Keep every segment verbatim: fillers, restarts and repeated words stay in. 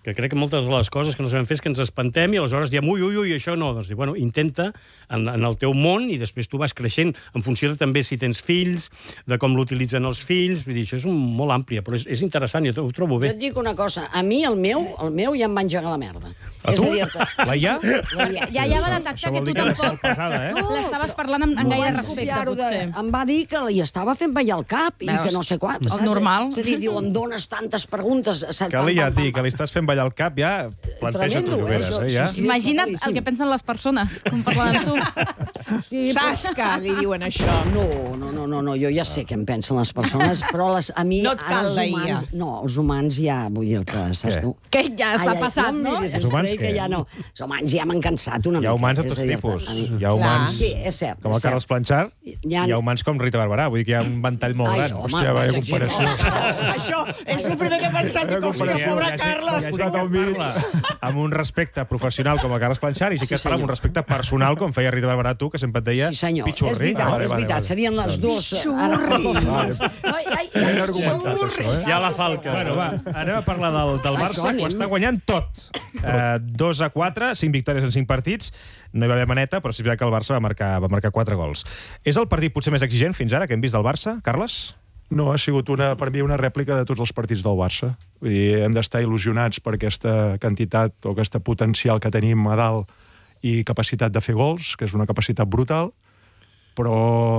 que crec que moltes de les coses que no sabem fer és que ens espantem i aleshores diem, ui, ui, ui, això no. Doncs, bueno, intenta en, en el teu món i després tu vas creixent en funció de també si tens fills, de com l'utilitzen els fills, vull dir, això és un, molt àmplia, però és, és interessant, jo ho trobo bé. Jo et dic una cosa, a mi el meu, el meu ja em va engegar la merda. A tu? La I A? Ja, ja va detectar que tu tampoc eh? l'estaves parlant amb, amb gaire respecte, potser. Em va dir que li estava fent ballar el cap i que no sé quan. El normal. És a dir, diu, em dones tantes preguntes... Que li ha dit, que li estàs fent ballar el cap, ja planteja tu llogueres, eh? Ja. Imagina't el que pensen les persones, com parlant amb tu. Tasca, li diuen això. No, no, no, no, no, jo ja sé què em pensen les persones, però les, a mi... No et cal la I A. No, els humans ja, vull dir-te, saps tu? Que ja està passat, no? Els humans què? Ja no. Els humans ja m'han cansat una mica. Hi ha humans de tots tipus. Hi ha humans com el Carles Planchar, hi ha humans com Rita Barberà, vull dir que hi ha un ventall molt gran. Hòstia, vaya comparació. Això és el primer que he pensat, dic, hòstia, pobre Carles. Hi ha gent que parla amb un respecte professional com el Carles Planchar i sí que es parla amb un respecte personal com feia Rita Barberà tu, que sempre et deia pitxurri. És veritat, és veritat, serien les dues... Ja la falca. Bueno, va, anem a parlar del, del Barça, que ho està guanyant tot. Uh, dos a quatre, cinc victòries en cinc partits. No hi va haver maneta, però sí que el Barça va marcar, va marcar quatre gols. És el partit potser més exigent fins ara que hem vist del Barça, Carles? No, ha sigut una, per mi una rèplica de tots els partits del Barça. Vull dir, hem d'estar il·lusionats per aquesta quantitat o aquesta potencial que tenim a dalt i capacitat de fer gols, que és una capacitat brutal, però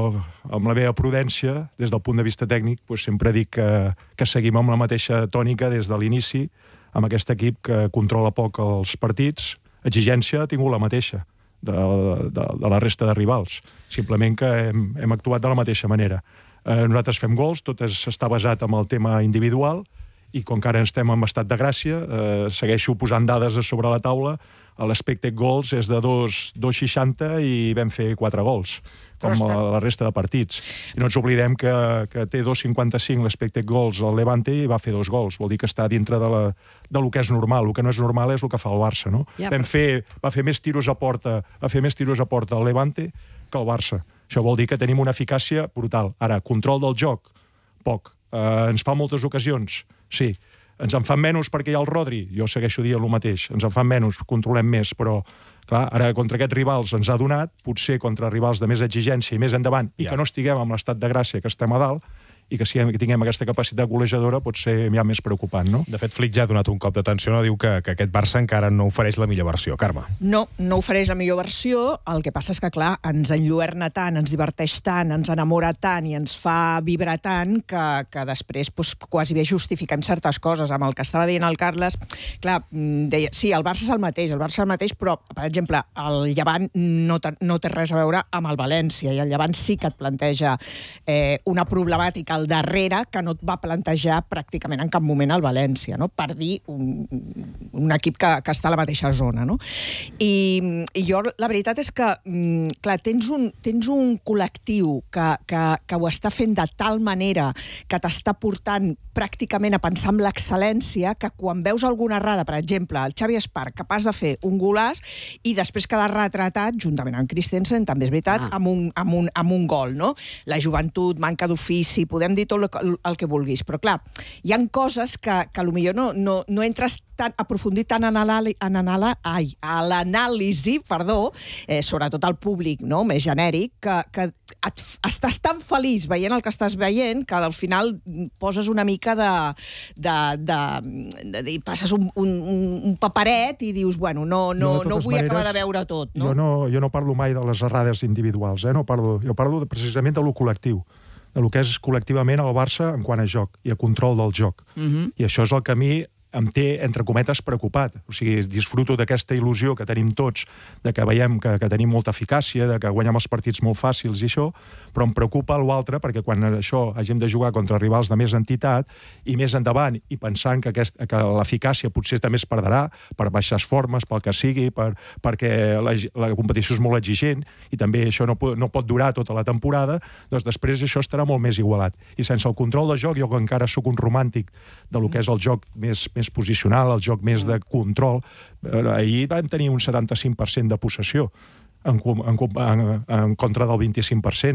amb la meva prudència, des del punt de vista tècnic, doncs sempre dic que, que seguim amb la mateixa tònica des de l'inici, amb aquest equip que controla poc els partits. Exigència ha tingut la mateixa de, de, de la resta de rivals, simplement que hem, hem actuat de la mateixa manera. Eh, nosaltres fem gols, tot és, està basat en el tema individual, i com que ara estem en estat de gràcia, eh, segueixo posant dades a sobre la taula, l'expected goals és de dos coma seixanta i vam fer quatre gols, com a la resta de partits. I no ens oblidem que, que té dos coma cinquanta-cinc l'expected goals al Levante i va fer dos gols, vol dir que està dintre de, la, de lo que és normal. El que no és normal és el que fa el Barça, no? Ja, vam fer, va fer més tiros a porta, va fer més tiros a porta al Levante que el Barça. Això vol dir que tenim una eficàcia brutal. Ara, control del joc, poc. Eh, ens fa moltes ocasions, sí. Ens en fan menys perquè hi ha el Rodri, jo segueixo dient el mateix, ens en fan menys, controlem més, però clar, ara contra aquests rivals ens ha donat, potser contra rivals de més exigència i més endavant, i ja. Que no estiguem amb l'estat de gràcia que estem a dalt, i que si tinguem aquesta capacitat golejadora pot ser ja més preocupant, no? De fet, Flick ja ha donat un cop d'atenció, no? Diu que, que aquest Barça encara no ofereix la millor versió. Carme. No, no ofereix la millor versió, el que passa és que, clar, ens enlluerna tant, ens diverteix tant, ens enamora tant i ens fa vibrar tant que, que després pues, quasi bé justifiquem certes coses. Amb el que estava dient el Carles, clar, deia, sí, el Barça és el mateix, el Barça és el mateix, però, per exemple, el Llevant no, no té res a veure amb el València, i el Llevant sí que et planteja eh, una problemàtica al darrere que no et va plantejar pràcticament en cap moment el València, no? Per dir un, un equip que, que està a la mateixa zona, no? I, i jo la veritat és que, clar, tens un, tens un col·lectiu que, que, que ho està fent de tal manera que t'està portant pràcticament a pensar en l'excel·lència, que quan veus alguna errada, per exemple, el Xavi Esparc, capaç de fer un golaç i després quedar retratat, juntament amb Christensen, també és veritat, ah. amb, un, amb, un, amb un gol, no? La joventut, manca d'ofici, podem dir tot el, el que vulguis, però clar, hi ha coses que, que potser no, no, no entres tan, aprofundir tant en, en, en, ai, a l'anàlisi, perdó, eh, sobretot al públic, no?, més genèric, que, que et, estàs tan feliç veient el que estàs veient que al final poses una mica de... de, de, de, de passes un, un, un paperet i dius, bueno, no, no, no, no vull maneres, acabar de veure tot, no? Jo, no? jo no parlo mai de les errades individuals, eh? no parlo, jo parlo de, precisament de lo col·lectiu, de lo que és col·lectivament el Barça en quant a joc i a control del joc. Uh-huh. I això és el que a mi em té, entre cometes, preocupat. O sigui, disfruto d'aquesta il·lusió que tenim tots, de que veiem que, que tenim molta eficàcia, de que guanyem els partits molt fàcils i això, però em preocupa l'altre, perquè quan això hàgim de jugar contra rivals de més entitat i més endavant, i pensant que, aquest, que l'eficàcia potser també es perdrà per baixes formes, pel que sigui, per, perquè la, la competició és molt exigent i també això no, no pot durar tota la temporada, doncs després això estarà molt més igualat. I sense el control de joc, jo que encara sóc un romàntic de lo que és el joc més, més posicional, el joc més de control, ahir van tenir un setanta-cinc per cent de possessió en, en, en, en contra del vint-i-cinc per cent.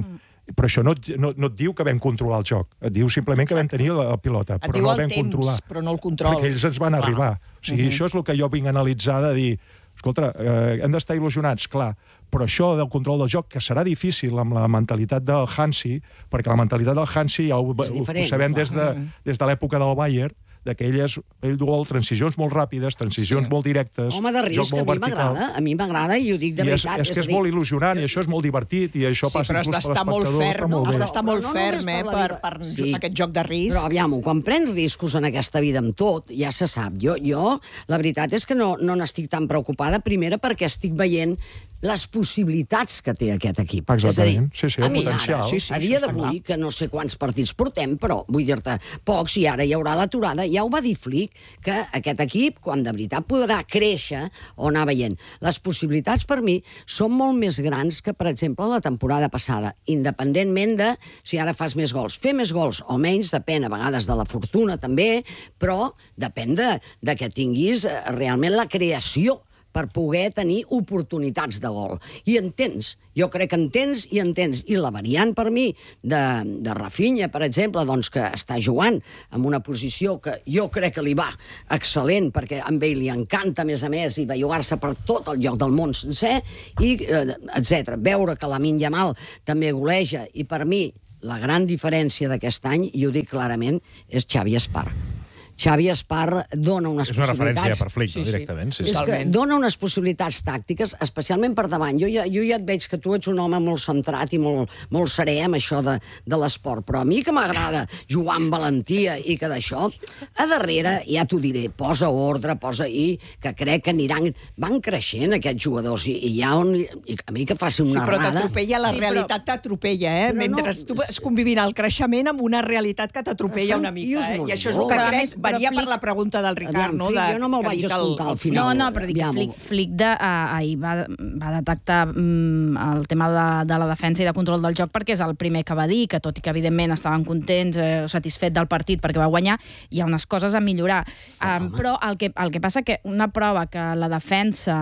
Però això no, no, no et diu que vam controlar el joc. Et diu simplement que vam tenir la pilota, et però no el vam temps, controlar. Però no el control. Perquè ells ens van arribar. O sigui, uh-huh. això és el que jo vinc a analitzar, de dir, escolta, eh, hem d'estar il·lusionats, clar, però això del control del joc, que serà difícil amb la mentalitat del Hansi, perquè la mentalitat del Hansi ja ho, diferent, ho sabem des de, des de l'època del Bayern, que ell, és, ell vol transicions molt ràpides, transicions sí. molt directes, home de risc, joc molt a mi m'agrada, a mi m'agrada i ho dic de I veritat. És, és que és molt il·lusionant i això és molt divertit i això sí, passa inclús per l'espectador. Molt molt has d'estar molt no, no, ferm eh, per, per sí. aquest joc de risc. Però aviam, quan prens riscos en aquesta vida amb tot, ja se sap. Jo, jo la veritat és que no, no n'estic tan preocupada, primera perquè estic veient les possibilitats que té aquest equip. Exactament. És a dir, sí, sí, el a mi potencial. Ara, sí, sí, a dia d'avui, que no sé quants partits portem, però vull dir-te, pocs, i ara hi haurà l'aturada, ja ho va dir Flick, que aquest equip, quan de veritat podrà créixer o anar veient, les possibilitats per mi són molt més grans que, per exemple, la temporada passada, independentment de si ara fas més gols. Fer més gols o menys depèn a vegades de la fortuna també, però depèn de, de que tinguis realment la creació per poder tenir oportunitats de gol. I entens, jo crec que entens i entens. I la variant per mi de, de Rafinha, per exemple, doncs que està jugant en una posició que jo crec que li va excel·lent, perquè a ell li encanta, a més a més, i va jugar-se per tot el lloc del món sencer, i eh, etcètera. Veure que Lamine Yamal també goleja, i per mi la gran diferència d'aquest any, i ho dic clarament, és Xavi Espar. Xavi Espar dona unes és una possibilitats... referència per Flick, sí, no, directament. Sí, sí. És que dona unes possibilitats tàctiques, especialment per davant. Jo ja, jo ja et veig que tu ets un home molt centrat i molt, molt serè amb això de, de l'esport, però a mi que m'agrada jugar amb valentia i que d'això, a darrere, ja t'ho diré, posa ordre, posa i que crec que aniran... Van creixent aquests jugadors i, i hi ha un... I a mi que faci una sí, però errada... t'atropella, la sí, realitat però... t'atropella, eh? Però Mentre no... tu vas convivint el creixement amb una realitat que t'atropella una mica, eh? I això és el que crec... Venia per la pregunta del Ricard, no? De, jo no me'l vaig escoltar al final. No, no, però dic que Flick, Flick de, uh, ahir va, va detectar um, el tema de, de la defensa i de control del joc perquè és el primer que va dir, que tot i que evidentment estaven contents, eh, satisfet del partit perquè va guanyar, hi ha unes coses a millorar. Um, però el que, el que passa que una prova que la defensa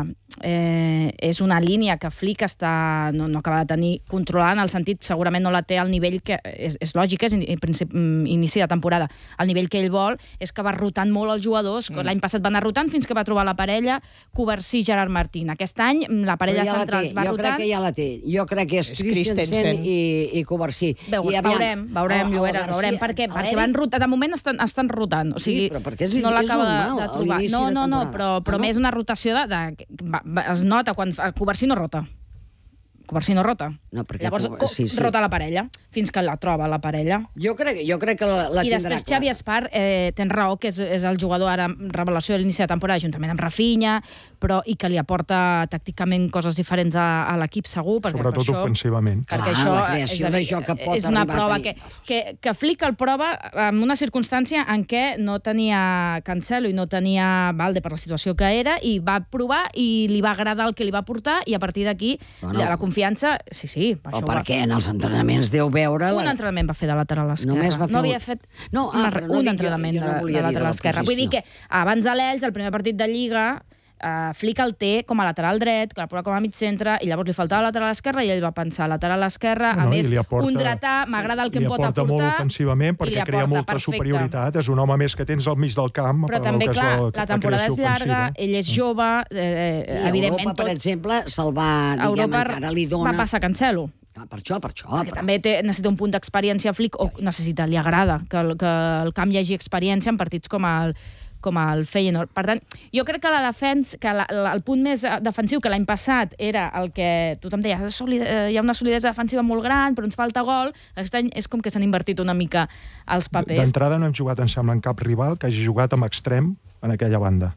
eh, és una línia que Flick està, no, no acaba de tenir controlada, en el sentit segurament no la té al nivell que és, és lògic, és in, inici de temporada, el nivell que ell vol és que va rotant molt els jugadors, mm. l'any passat va anar rotant fins que va trobar la parella Covarsí i Gerard Martín. Aquest any la parella ja central va jo rotant. Jo crec que ja la té. Jo crec que és, és Christensen i, i Covarsí. Veu, I veurem, veurem, Llobera, veurem per què. Perquè van rotar, de moment estan, estan rotant. O sigui, sí, però perquè és, no l'acaba de, de trobar. No, no, no, però, però ah, no? més una rotació de, de, va, es nota quan Covarsí no rota. Covarsí no rota. No, perquè Llavors sí, sí. rota la parella, fins que la troba la parella. Jo crec, jo crec que la, la I tindrà després clar. Xavi Espar, eh, tens raó, que és, és el jugador ara revelació de l'inici de temporada, juntament amb Rafinha, però i que li aporta tàcticament coses diferents a, a l'equip segur. Perquè sobretot això, això, perquè clar, això la creació de joc que pot és una prova que, que, que Flick el prova en una circumstància en què no tenia Cancelo i no tenia Valde per la situació que era, i va provar i li va agradar el que li va portar, i a partir d'aquí bueno, la confiança... Sí, sí, o perquè en els entrenaments deu veure... Un la... entrenament va fer de lateral esquerra. Només va fer... No havia fet no, ah, una, no un dic, entrenament jo, jo no de, de lateral esquerra. Vull dir que abans de l'Elx, el primer partit de Lliga, uh, Flick el té com a lateral dret, que la prova com a mig centre, i llavors li faltava lateral esquerra, i ell va pensar lateral esquerra, no, a més, aporta, un dretà, m'agrada el que em pot aportar. Li aporta molt ofensivament, perquè crea molta perfecte. superioritat. És un home més que tens al mig del camp. Però també, clar, la, la temporada és llarga, ell és jove, eh, sí, evidentment Europa, tot... per exemple, se'l va, diguem, encara li dona... va passar Cancelo. Per això, per això. Perquè però... també té, necessita un punt d'experiència Flick, o necessita, li agrada que el, que el camp hi hagi experiència en partits com el, com el Feyenoord. Per tant, jo crec que la defensa, que la, la, el punt més defensiu que l'any passat era el que tothom deia, hi ha una solidesa defensiva molt gran, però ens falta gol. Aquest any és com que s'han invertit una mica els papers. D'entrada no hem jugat, em sembla, en cap rival que hagi jugat amb extrem en aquella banda.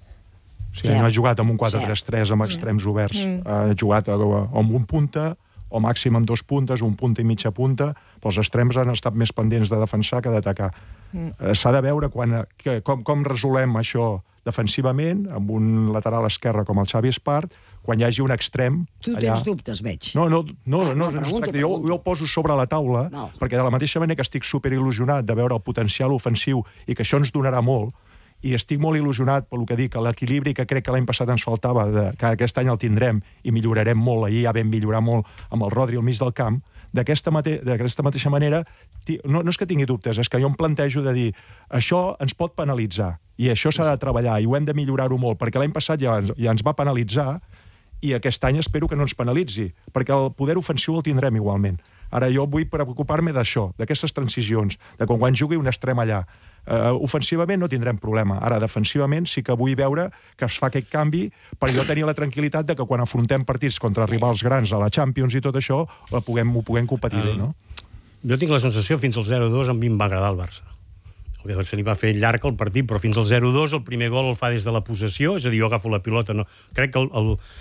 O sigui, sí. no ha jugat amb un quatre tres tres amb extrems mm. oberts. Mm. Ha jugat amb un punta, o màxim amb dos puntes, un punta i mitja punta, però els extrems han estat més pendents de defensar que d'atacar. Mm. S'ha de veure quan, que, com, com resolem això defensivament, amb un lateral esquerre com el Xavi Espart, quan hi hagi un extrem... Tu allà... tens dubtes, veig. No, no, no, ah, no, no, pregunto, no jo, jo ho poso sobre la taula, no. perquè de la mateixa manera que estic superil·lusionat de veure el potencial ofensiu i que això ens donarà molt, i estic molt il·lusionat pel que dic, l'equilibri que crec que l'any passat ens faltava, de, que aquest any el tindrem i millorarem molt, ahir ja vam millorar molt amb el Rodri al mig del camp, d'aquesta mate mateixa manera, no, no és que tingui dubtes, és que jo em plantejo de dir, això ens pot penalitzar, i això s'ha de treballar, i ho hem de millorar-ho molt, perquè l'any passat ja, ja ens va penalitzar, i aquest any espero que no ens penalitzi, perquè el poder ofensiu el tindrem igualment. Ara jo vull preocupar-me d'això, d'aquestes transicions, de quan, quan jugui un extrem allà. Uh, ofensivament no tindrem problema. Ara, defensivament, sí que vull veure que es fa aquest canvi per jo tenir la tranquil·litat de que quan afrontem partits contra rivals grans a la Champions i tot això, ho puguem, ho puguem competir uh, bé, no? Jo tinc la sensació, fins al zero dos, a mi em va agradar el Barça. El que se li va fer llarg el partit, però fins al zero dos el primer gol el fa des de la possessió, és a dir, jo agafo la pilota. No. Crec que el,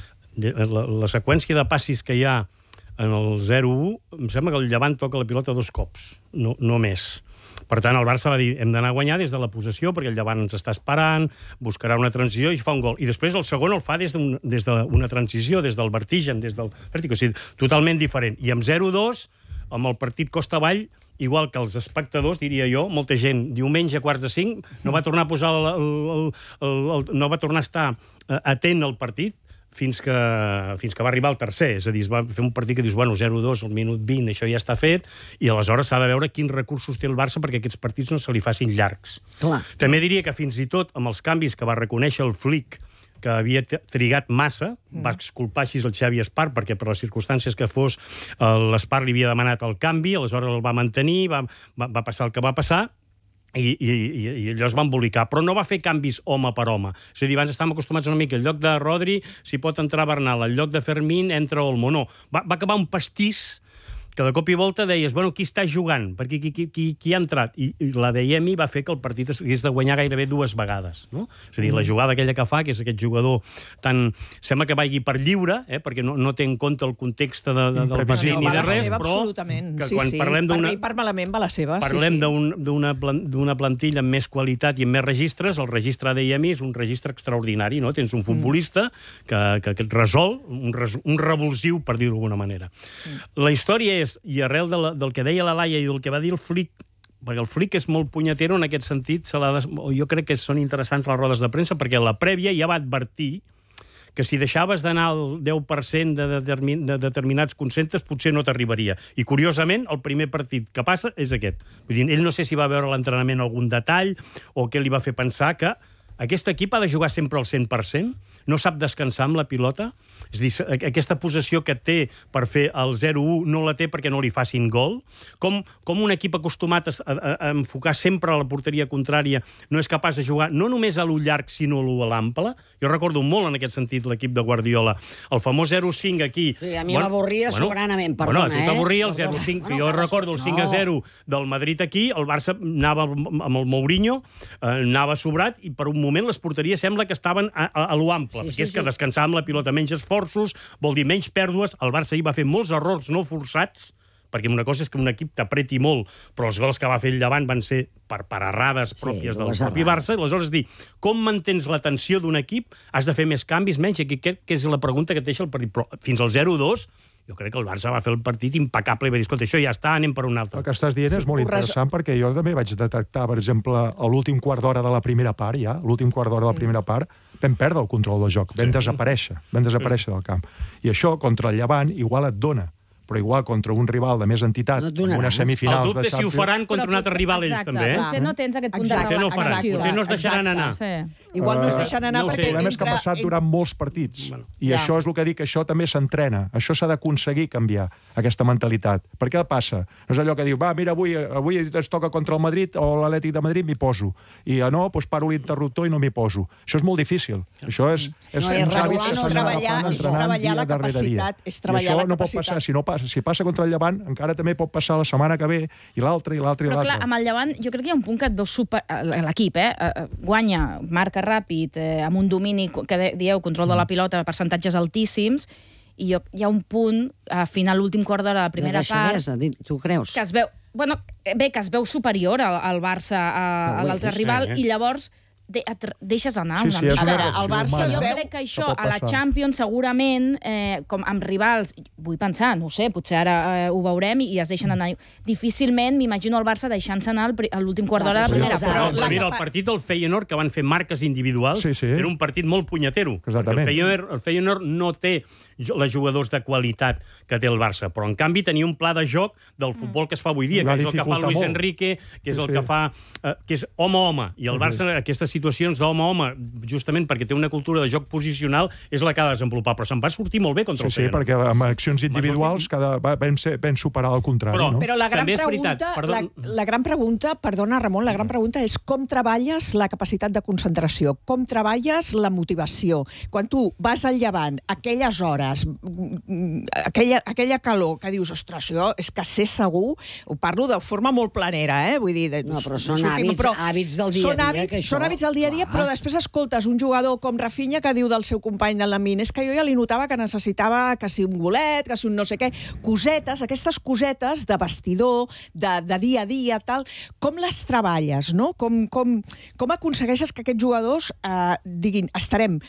el, la, la seqüència de passis que hi ha en el zero u, em sembla que el Llevant toca la pilota dos cops, no, no més. Per tant, el Barça va dir, hem d'anar a guanyar des de la possessió, perquè el Llevant ens està esperant, buscarà una transició i fa un gol. I després el segon el fa des d'una des d'una transició, des del vertigen, des del vèrtic, o sigui, totalment diferent. I amb zero dos, amb el partit costa avall, igual que els espectadors, diria jo, molta gent, diumenge a quarts de cinc, no va tornar a posar el, el, el, el, el, no va tornar a estar atent al partit, fins que, fins que va arribar el tercer. És a dir, es va fer un partit que dius, bueno, zero dos, al minut vint, això ja està fet, i aleshores s'ha de veure quins recursos té el Barça perquè aquests partits no se li facin llargs. Clar. També diria que fins i tot amb els canvis que va reconèixer el Flick, que havia trigat massa, mm. va exculpar així el Xavi Espart, perquè per les circumstàncies que fos l'Espart li havia demanat el canvi, aleshores el va mantenir, va, va, va passar el que va passar, I, i, i allò es va embolicar, però no va fer canvis home per home. És a dir, abans estàvem acostumats una mica, al lloc de Rodri s'hi pot entrar Bernal, al lloc de Fermín entra Olmo. No, va, va acabar un pastís que de cop i volta deies, bueno, qui està jugant? Per qui, qui, qui, qui ha entrat? I, i la D M I va fer que el partit hagués de guanyar gairebé dues vegades, no? És a dir, la jugada aquella que fa, que és aquest jugador tan... Sembla que vagi per lliure, eh? Perquè no, no té en compte el context de, de, del partit ni de res, seva, però que sí, quan sí. parlem d'una... Per, per malament va la seva. Parlem sí, sí. d'una plantilla amb més qualitat i amb més registres. El registre D M I és un registre extraordinari, no? Tens un futbolista que, que, que et resol, un, res, un revulsiu, per dir-ho d'alguna manera. Mm. La història és, i arrel de la, del que deia la Laia i del que va dir el Flick, perquè el Flick és molt punyetero en aquest sentit, se des... jo crec que són interessants les rodes de premsa, perquè la prèvia ja va advertir que si deixaves d'anar al deu per cent de, determin... de determinats conceptes potser no t'arribaria. I, curiosament, el primer partit que passa és aquest. Vull dir, ell no sé si va veure l'entrenament algun detall o què li va fer pensar que aquest equip ha de jugar sempre al cent per cent, no sap descansar amb la pilota. És a dir, aquesta possessió que té per fer el zero u no la té perquè no li facin gol. Com, com un equip acostumat a, a, a enfocar sempre a la porteria contrària no és capaç de jugar no només a l'u llarg, sinó a l'ample. Jo recordo molt en aquest sentit l'equip de Guardiola. El famós zero cinc aquí... Sí, a mi bueno, m'avorria bueno, sobranament, perdona, bueno, a tu t'avorria el zero cinc, bueno, jo recordo el cinc a zero del Madrid aquí, el Barça anava amb el Mourinho, eh, anava sobrat, i per un moment les porteries sembla que estaven a, a, a l'ample. Sí, perquè és sí, que descansar amb la pilota menys esforços, vol dir menys pèrdues. El Barça hi va fer molts errors no forçats, perquè una cosa és que un equip t'apreti molt, però els gols que va fer el Llevant van ser per, per errades pròpies sí, del propi Barça. Aleshores, dir, com mantens la tensió d'un equip? Has de fer més canvis, menys? Aquí que, que és la pregunta que et deixa el partit. Però fins al zero dos, jo crec que el Barça va fer el partit impecable i va dir, escolta, això ja està, anem per un altre. El que estàs dient sí, és molt interessant, perquè jo també vaig detectar, per exemple, a l'últim quart d'hora de la primera part, ja, l'últim quart d'hora de la primera part, vam perdre el control del joc, vam sí. desaparèixer, vam desaparèixer del camp. I això, contra el Llevant, igual et dona, però igual contra un rival de més entitat, no en una semifinal de Champions... El dubte si ho faran contra un altre rival ells, exacte, també. Eh? Potser no tens aquest punt exacte, de relaxació. No potser no es deixaran anar. Sí. Igual no es deixen anar uh, perquè... El problema és que ha passat durant molts partits. Bueno, I ja. això és el que dic, que això també s'entrena. Això s'ha d'aconseguir canviar, aquesta mentalitat. Per què passa? No és allò que diu, va, mira, avui, avui es toca contra el Madrid o l'Atlètic de Madrid, m'hi poso. I no, doncs paro l'interruptor i no m'hi poso. Això és molt difícil. Això és... és, no, és, renovar, és treballar, és treballar la capacitat. És treballar la capacitat. Si no passa, si passa contra el Llevant, encara també pot passar la setmana que ve, i l'altra, i l'altra, i l'altra. Però clar, amb el Llevant, jo crec que hi ha un punt que et veus super... L'equip, eh? Guanya, marca ràpid, eh, amb un domini, que dieu, control de la pilota, percentatges altíssims, i jo, hi ha un punt, a final, l'últim quart d'hora de la primera de part... Tu creus? Que es veu... Bueno, bé, que es veu superior al, al Barça, a, a l'altre rival, eh? I llavors de, et deixes anar Sí, una sí, és mica. A veure, el Barça es Jo veu... crec que això, que pot a la passar. Champions, segurament, eh, com amb rivals, vull pensar, no ho sé, potser ara eh, ho veurem i es deixen anar. Difícilment m'imagino el Barça deixant-se anar al pri- a l'últim quart d'hora de la Sí, primera sí. part. Però, mira, el partit del Feyenoord, que van fer marques individuals, Sí, sí. era un partit molt punyetero. Exactament. El Feyenoord, el Feyenoord no té les jugadors de qualitat que té el Barça, però en canvi tenia un pla de joc del futbol que es fa avui dia, Va que és el que fa dificultar Luis molt. Enrique, que és Sí, el sí. que fa... Eh, que és home-home. I el Barça, aquestes situacions d'home-home, justament perquè té una cultura de joc posicional, és la que ha de desenvolupar. Però se'n va sortir molt bé contra Sí, el sí, Feyenoord. perquè amb accions individuals cada, va- vam, ser, vam superar el contrari, Però- no? Però la gran, També és pregunta, veritat, perdó. la, la gran pregunta, perdona Ramon, la gran pregunta és com treballes la capacitat de concentració, com treballes la motivació. Quan tu vas al Llevant, aquelles hores, mm, aquella, aquella calor que dius, ostres, això és que sé segur, ho parlo de forma molt planera, eh? Vull dir, de, No, però són hàbits- hàbits del dia a són dia, hàbits, que això- Són hàbits del dia a dia, Clar. però després escoltes un jugador com Rafinha que diu del seu company de Lamine, és que jo ja li notava que necessitava que si un golet, que si un no sé què, cosetes, aquestes cosetes de vestidor, de, de dia a dia, tal, com les treballes, no? Com, com, com aconsegueixes que aquests jugadors eh, diguin, estarem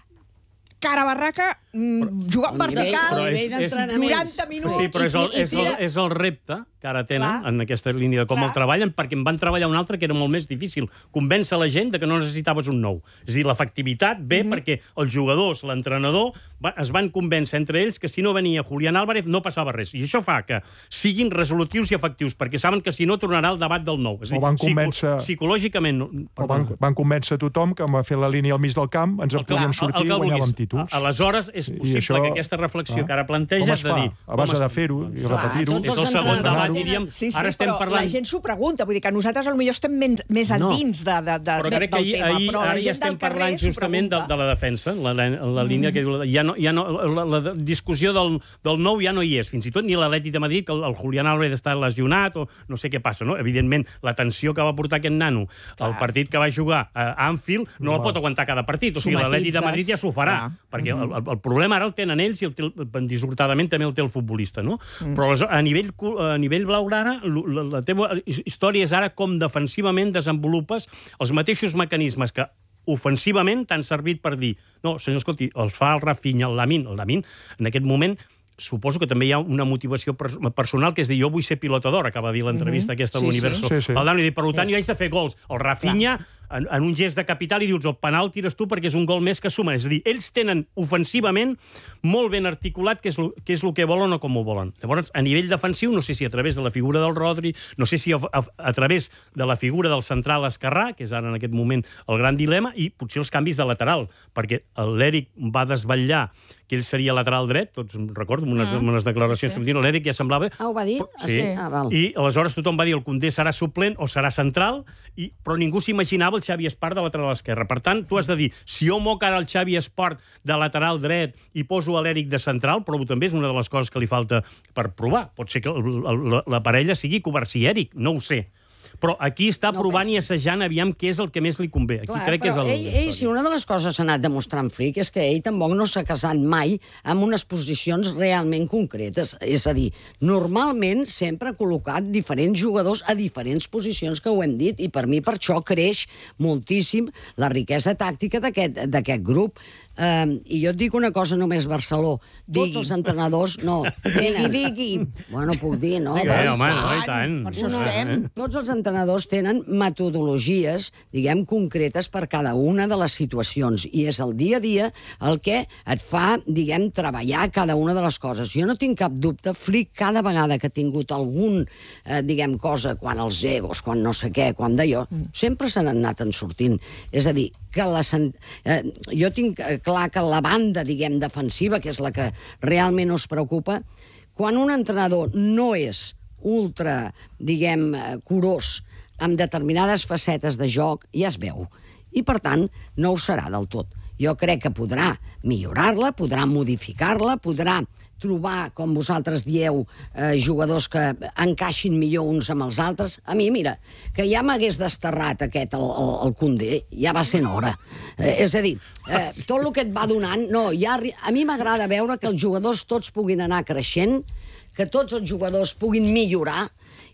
cara a barraca, mm, jugant Però- vertical, però és- és- noranta minuts, Sí, però és el, i, i és, el, tira... és el repte que ara tenen Clar. en aquesta línia de com Clar. el treballen, perquè en van treballar un altre que era molt més difícil. Convèncer la gent de que no necessitaves un nou. És a dir, l'efectivitat ve mm -hmm. perquè els jugadors, l'entrenador, va, es van convèncer entre ells que si no venia Julián Álvarez no passava res. I això fa que siguin resolutius i efectius, perquè saben que si no tornarà el debat del nou. És a O dir, van psico- convèncer- psicològicament... no- Però van, van convèncer tothom que amb fer la línia al mig del camp ens en El que- podíem el- sortir el que i guanyàvem vulguis. títols. A- Aleshores, és I possible això, que aquesta reflexió clar, que ara planteges... com es fa? de dir, A base com de es- fer-ho i Clar, repetir-ho. tots És el els segon entrenadors debat, tenen- diríem. Sí, sí, Ara estem però parlant... la gent s'ho pregunta, vull dir que nosaltres potser estem més, més endins de, de, de, Però crec que del ahir, tema, ahir però ara la ja gent estem del carrer parlant s'ho justament de, pregunta. de la defensa, la, la, la línia mm. que diu... Ja no, ja no, la, la discussió del, del nou ja no hi és, fins i tot ni l'Atlètic de Madrid, que el, el Julián Álvarez està lesionat o no sé què passa, no? Evidentment, la tensió que va portar aquest nano al partit que va jugar a Anfield no, no la pot aguantar cada partit, o sigui, l'Atlètic de Madrid ja s'ho farà, Clar. perquè el, el, el problema ara el tenen ells i el, té el, dissortadament també el té el futbolista, no? Mm. Però aleshores, a nivell, cu- a nivell blaugrana, la, la teva història és ara com defensivament desenvolupes els mateixos mecanismes que ofensivament t'han servit per dir no, senyor, escolti, els fa el Rafinha, el Lamine, el Lamine, en aquest moment suposo que també hi ha una motivació per personal, que és dir, jo vull ser pilota d'or, acaba de dir l'entrevista mm -hmm. aquesta Sí, de sí. l'Universo. Sí, sí. I per tant, jo haig de fer gols. El Rafinha, en, en un gest de capital, i dius, el penal tires tu perquè és un gol més que sumen. És a dir, ells tenen ofensivament molt ben articulat què és, lo, què és el que volen o com ho volen. Llavors, a nivell defensiu, no sé si a través de la figura del Rodri, no sé si a, a, a través de la figura del central esquerrà, que és ara en aquest moment el gran dilema, i potser els canvis de lateral, perquè l'Eric va desvetllar que ell seria lateral dret, tots recordo, amb unes, mm. unes declaracions sí. que em diuen, l'Eric ja semblava... Ah, ho va dir? Però, sí. Ah, val. I aleshores tothom va dir el Koundé serà suplent o serà central, i, però ningú s'imaginava el Xavi Espart de lateral esquerre. Per tant, tu has de dir, si jo moc ara el Xavi Espart de lateral dret i poso a l'Eric de central, però també és una de les coses que li falta per provar. Pot ser que el, el, la, la parella sigui Covarsí-Eric, no ho sé. Però aquí està No provant penso. i assajant aviam què és el que més li convé. Aquí Clar, crec que és el... ell, ell, si una de les coses s'ha anat demostrant Fric és que ell tampoc no s'ha casat mai amb unes posicions realment concretes. És a dir, normalment sempre ha col·locat diferents jugadors a diferents posicions, que ho hem dit, i per mi per això creix moltíssim la riquesa tàctica d'aquest d'aquest grup. Um, I jo et dic una cosa només, Barceló. Tots Digui. els entrenadors... No, Digui, digui. Bueno, puc dir, no? Digue, Vols? home, no, i tant. Per això Una- estem. Tots els entrenadors tenen metodologies, diguem, concretes per cada una de les situacions, i és el dia a dia el que et fa, diguem, treballar cada una de les coses. Jo no tinc cap dubte, Flick, cada vegada que ha tingut algun, eh, diguem, cosa, quan els egos, quan no sé què, quan d'allò, sempre se n'han anat en sortint. És a dir, que la, eh, jo tinc clar que la banda, diguem, defensiva, que és la que realment us preocupa, quan un entrenador no és ultra, diguem, eh, curós amb determinades facetes de joc, ja es veu. I, per tant, no ho serà del tot. Jo crec que podrà millorar-la, podrà modificar-la, podrà trobar, com vosaltres dieu, eh, jugadors que encaixin millor uns amb els altres. A mi, mira, que ja m'hagués desterrat aquest, el, el, el Koundé, ja va sent hora. Eh, és a dir, eh, tot el que et va donant... No, ja, a mi m'agrada veure que els jugadors tots puguin anar creixent, que tots els jugadors puguin millorar,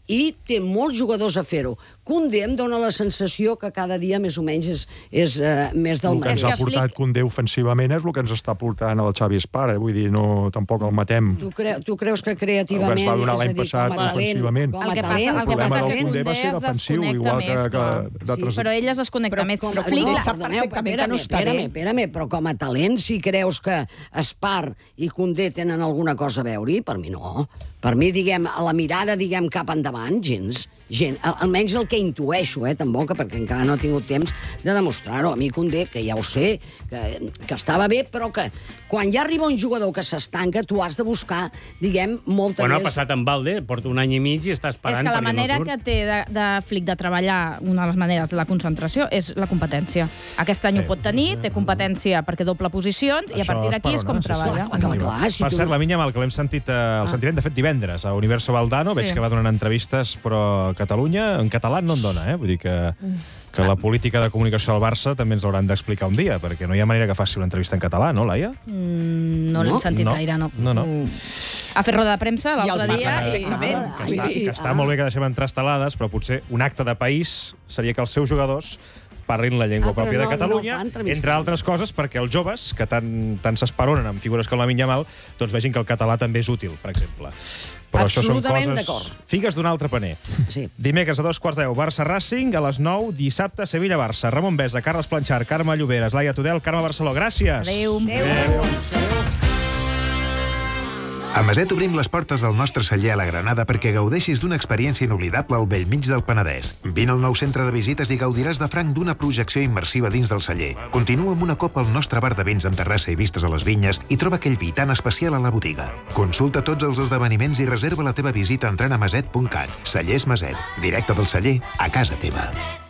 i té molts jugadors a fer-ho. Koundé em dóna la sensació que cada dia més o menys és, és uh, més del mateix. El que ens ha portat Koundé ofensivament és el que ens està portant el Xavi Espar, vull dir, no, tampoc el matem. Tu, cre tu creus que creativament... El que ens va donar l'any passat ofensivament. El que passa, el que passa que Koundé es desconnecta més, sí, però ell es desconnecta més. Però Flick sap perfectament que no està bé. Espera-me, però com a talent, si creus que Espar i Koundé tenen alguna cosa a veure, per mi no. Per mi, diguem, a la mirada, diguem, cap endavant, gens, gens, almenys el que intueixo, eh, tampoc, perquè encara no he tingut temps de demostrar-ho. A mi Koundé, que ja ho sé, que, que estava bé, però que quan ja arriba un jugador que s'estanca, tu has de buscar, diguem, molta bueno, més... Bueno, ha passat amb Valde, porta un any i mig i està esperant. És que la manera no que té de, de Flick de treballar, una de les maneres de la concentració, és la competència. Aquest any eh, ho pot tenir, té competència perquè doble posicions, i a partir d'aquí és com treballa. Clar, clar, clar, si per cert, la Minya Mal, que l'hem sentit, eh, el sentirem, de fet, divendres a Universo Valdano, sí. Veig que va donant entrevistes, però a Catalunya, en català no en dona, eh? Vull dir que, que la política de comunicació del Barça també ens l'hauran d'explicar un dia, perquè no hi ha manera que faci una entrevista en català, no, Laia? Mm, no l'hem no? sentit no. gaire, no. No, no. Ha fet roda de premsa l'altre dia. Que, que, està, que està molt bé que deixem entrar estelades, però potser un acte de país seria que els seus jugadors parlin la llengua ah, pròpia no, de Catalunya, no entre altres coses perquè els joves, que tant, tant s'esperonen amb figures com la Minya Mal, doncs vegin que el català també és útil, per exemple. Però això són coses... Figues d'un altre paner. Sí. Dimecres a dos quarts deu, Barça-Racing, a les nou, dissabte, Sevilla-Barça. Ramon Besa, Carles Planchar, Carme Lloberes, Laia Tudel, Carme Barceló. Gràcies. Adéu. Adéu. Adéu. Adéu. A Maset obrim les portes del nostre celler a la Granada perquè gaudeixis d'una experiència inoblidable al bell mig del Penedès. Vine al nou centre de visites i gaudiràs de franc d'una projecció immersiva dins del celler. Continua amb una copa al nostre bar de vins amb terrassa i vistes a les vinyes i troba aquell vi tan especial a la botiga. Consulta tots els esdeveniments i reserva la teva visita entrant a maset punt cat. Cellers Maset, directe del celler a casa teva.